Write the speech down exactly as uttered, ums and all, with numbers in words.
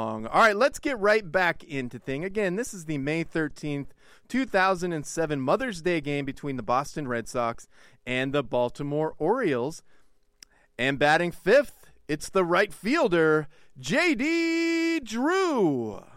wrong. All right, let's get right back into thing. Again, this is the May thirteenth, two thousand seven Mother's Day game between the Boston Red Sox and the Baltimore Orioles. And batting fifth, it's the right fielder, J D. Drew.